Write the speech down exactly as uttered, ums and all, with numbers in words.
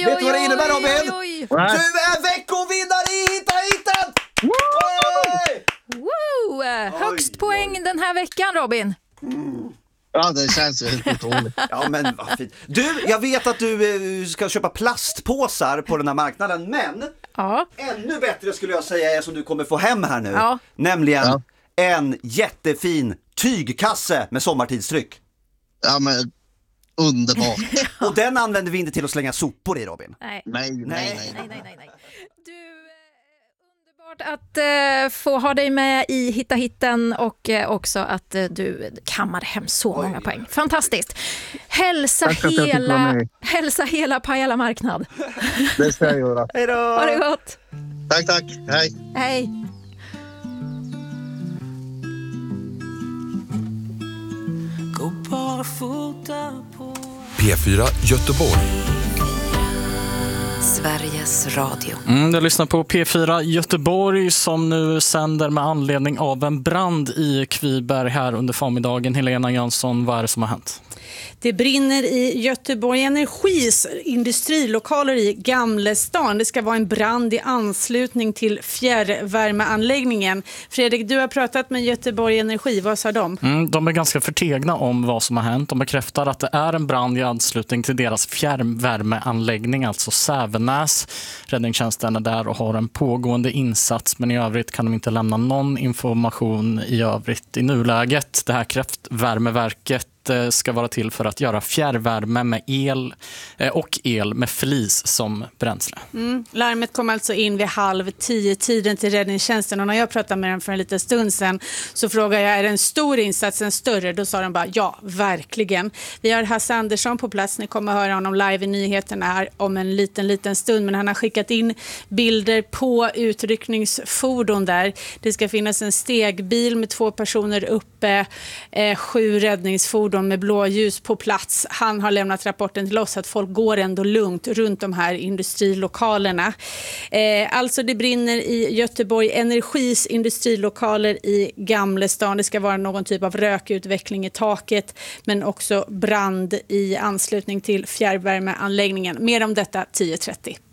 oj, Vet du vad det innebär, Robin? oj, oj. Du är veckovinnare i Hitta Hitten! Woo! Högst Oj, poäng oj. den här veckan, Robin. Ja, det känns ju helt otroligt. Ja, men vad fint. Du, jag vet att du eh, ska köpa plastpåsar på den här marknaden, men Ja. ännu bättre skulle jag säga är som du kommer få hem här nu. Ja. Nämligen Ja. en jättefin tygkasse med sommartidstryck. Ja, men underbart. Och den använder vi inte till att slänga sopor i, Robin. Nej. Nej, nej, nej. Nej, nej, nej, nej. Du, eh, underbart att eh, få ha dig med i Hitta Hitten och eh, också att eh, du kammade hem så Oj. många poäng. Fantastiskt. Hälsa Tack för att jag fick vara hela, med. hälsa hela Pajala marknad. Det ska jag göra. Hej då! Ha det gott. Tack, tack. Hej. Hej. P fyra Göteborg. Sveriges Radio. Mm, du lyssnar på P fyra Göteborg som nu sänder med anledning av en brand i Kviberg här under förmiddagen. Helena Jönsson, vad är det som har hänt? Det brinner i Göteborg Energis industrilokaler i Gamlestan. Det ska vara en brand i anslutning till fjärrvärmeanläggningen. Fredrik, du har pratat med Göteborg Energi. Vad sa de? Mm, de är ganska förtegna om vad som har hänt. De bekräftar att det är en brand i anslutning till deras fjärrvärmeanläggning, alltså Sävenäs. Räddningstjänsten är där och har en pågående insats, men i övrigt kan de inte lämna någon information i övrigt i nuläget. Det här kraftvärmeverket ska vara till för att göra fjärrvärme med el och el med flis som bränsle. Mm. Larmet kom alltså in vid halv tio tiden till räddningstjänsten, och när jag pratade med dem för en liten stund sedan så frågade jag, är det en stor insats, en större? Då sa de bara, ja, verkligen. Vi har Hasse Andersson på plats, ni kommer att höra honom live i nyheterna här om en liten, liten stund, men han har skickat in bilder på utryckningsfordon där. Det ska finnas en stegbil med två personer uppe, eh, sju räddningsfordon med blåljus på plats. Han har lämnat rapporten till oss att folk går ändå lugnt runt de här industrilokalerna. Eh, alltså det brinner i Göteborg Energis industrilokaler i Gamlestan. Det ska vara någon typ av rökutveckling i taket, men också brand i anslutning till fjärrvärmeanläggningen. Mer om detta tio trettio.